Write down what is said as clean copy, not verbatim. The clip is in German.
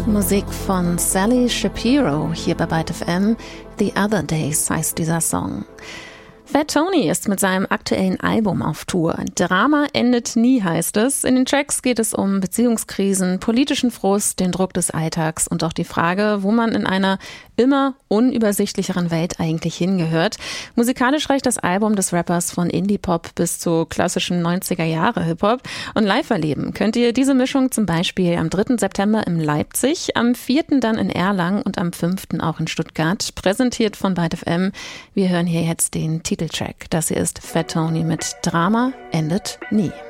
Musik von Sally Shapiro hier bei Byte FM. The Other Days heißt dieser Song. Fat Tony ist mit seinem aktuellen Album auf Tour. Drama endet nie, heißt es. In den Tracks geht es um Beziehungskrisen, politischen Frust, den Druck des Alltags und auch die Frage, wo man in einer immer unübersichtlicheren Welt eigentlich hingehört. Musikalisch reicht das Album des Rappers von Indie-Pop bis zu klassischen 90er-Jahre-Hip-Hop. Und live erleben könnt ihr diese Mischung zum Beispiel am 3. September in Leipzig, am 4. dann in Erlangen und am 5. auch in Stuttgart. Präsentiert von Byte FM. Wir hören hier jetzt den Titeltrack. Das hier ist Fat Tony mit Drama endet nie.